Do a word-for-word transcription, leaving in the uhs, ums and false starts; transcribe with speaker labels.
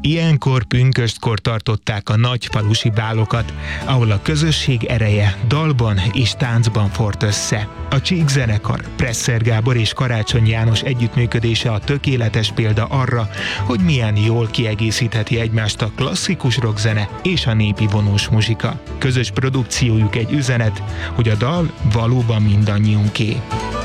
Speaker 1: Ilyenkor pünköstkor tartották a nagy falusi bálokat, ahol a közösség ereje dalban és táncban fort össze. A Csík zenekar, Presser Gábor és Karácsony János együttműködése a tökéletes példa arra, hogy milyen jól kiegészítheti egymást a klasszikus rockzene és a népi vonós muzsika. Közös produkciójuk egy üzenet, hogy a dal valóban mindannyiunké.